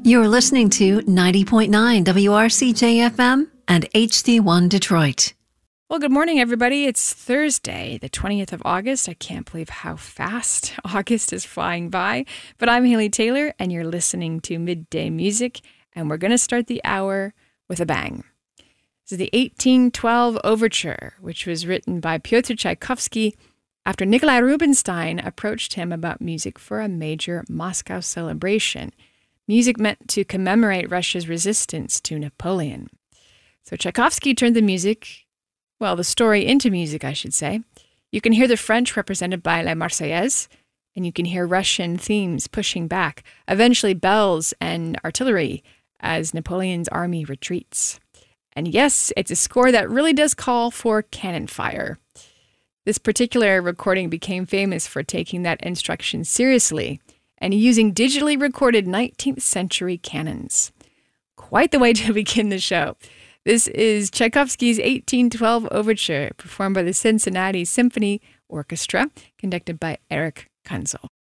You're listening to 90.9 WRCJ-FM and HD1 Detroit. Well, good morning, everybody. It's Thursday, the 20th of August. I can't believe how fast August is flying by. But I'm Haley Taylor, and you're listening to Midday Music, and we're going to start the hour with a bang. This is the 1812 Overture, which was written by Pyotr Tchaikovsky after Nikolai Rubinstein approached him about music for a major Moscow celebration. Music meant to commemorate Russia's resistance to Napoleon. So Tchaikovsky turned the story into music, I should say. You can hear the French represented by La Marseillaise, and you can hear Russian themes pushing back, eventually bells and artillery as Napoleon's army retreats. And yes, it's a score that really does call for cannon fire. This particular recording became famous for taking that instruction seriously and using digitally recorded 19th century cannons. Quite the way to begin the show. This is Tchaikovsky's 1812 Overture, performed by the Cincinnati Symphony Orchestra, conducted by Eric Kunzel.